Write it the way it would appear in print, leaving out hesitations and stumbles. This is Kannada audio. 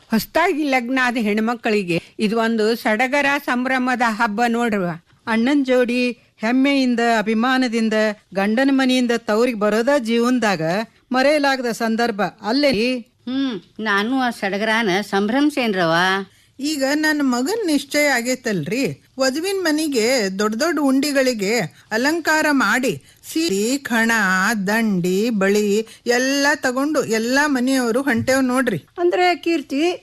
ಹೊಸದಾಗಿ ಲಗ್ನ ಆದ ಹೆಣ್ಮಕ್ಳಿಗೆ ಇದು ಒಂದು ಸಡಗರ ಸಂಭ್ರಮದ ಹಬ್ಬ ನೋಡ್ರವ. ಅಣ್ಣನ್ ಜೋಡಿ ಹೆಮ್ಮೆಯಿಂದ ಅಭಿಮಾನದಿಂದ ಗಂಡನ ಮನೆಯಿಂದ ತವ್ರಿಗೆ ಬರೋದ ಜೀವನದಾಗ ಮರೆಯಲಾಗದ ಸಂದರ್ಭ ಅಲ್ಲೇ. ನಾನು ಆ ಸಡಗರಾನ ಸಂಭ್ರಮಿಸೇನ್ರವ. ಈಗ ನನ್ನ ಮಗನ್ ನಿಶ್ಚಯ ಆಗೈತಲ್ರಿ, ವಧುವಿನ ಮನಿಗೆ ದೊಡ್ಡ ದೊಡ್ಡ ಉಂಡಿಗಳಿಗೆ ಅಲಂಕಾರ ಮಾಡಿ ಸೀರೆ ಖಣ ದಂಡಿ ಬಳಿ ಎಲ್ಲಾ ತಗೊಂಡು ಎಲ್ಲಾ ಮನೆಯವರು ಹೊಂಟೇವ್ ನೋಡ್ರಿ. ಅಂದ್ರೆ ಕೀರ್ತಿ,